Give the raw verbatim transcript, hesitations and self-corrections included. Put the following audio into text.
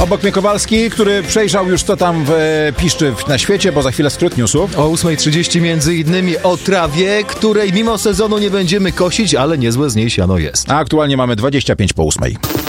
Obok mnie Kowalski, który przejrzał już co tam w, piszczy na świecie, bo za chwilę skrót newsów. O ósma trzydzieści między innymi o trawie, której mimo sezonu nie będziemy kosić, ale niezłe z niej siano jest. A aktualnie mamy dwadzieścia pięć po ósmej.